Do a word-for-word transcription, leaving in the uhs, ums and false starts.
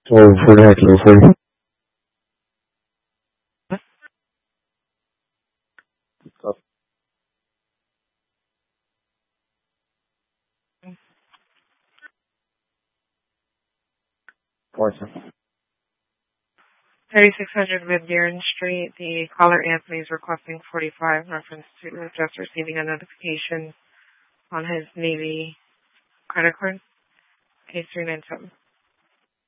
Oh, for that, for thirty-six hundred Van Buren Street. The caller Anthony is requesting forty-five in reference to just receiving a notification on his Navy credit card. Case three nine seven.